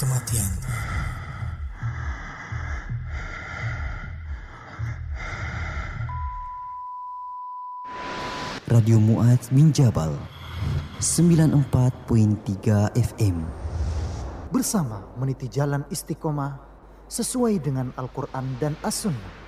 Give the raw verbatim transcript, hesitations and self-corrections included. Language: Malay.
kematian. Radio Mu'adz bin Jabal sembilan puluh empat perpuluhan tiga F M. Bersama meniti jalan istiqomah sesuai dengan Al-Quran dan As-Sunnah.